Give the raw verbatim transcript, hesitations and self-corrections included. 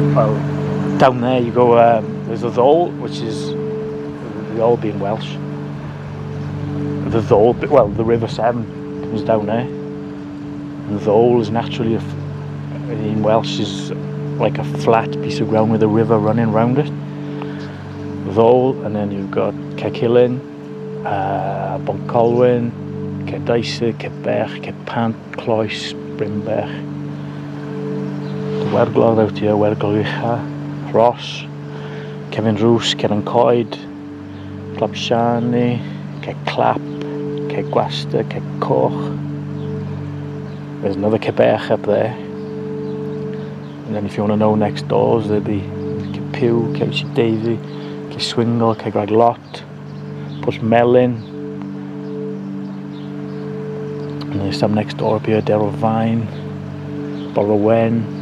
well, down there you go, um, there's the Ddowle, which is, the Ddowle being Welsh. The Ddowle, well, the River Severn comes down there. And the Ddowle is naturally, a, in Welsh, is like a flat piece of ground with a river running round it. The Ddowle, and then you've got Cegilyn, uh, Boncolwyn, Cerdyser, Cerbech, Cerpant, Cloes, Brimberch. The Werglodd out here, Werglodd Ucha, Ross, Kevin Roos, Kevin Coed, Clopshani, Ceg Clap, Ceg Gwaster, Ceg Coch. There's another Cerbech up there. And then if you want to know next doors, there'll be Ceg Pew, Ceg Davy, Ceg Swingle, Ceg Raglot, Pwll Melyn. And there's some next door up here, Derryl Vine, Borrowen,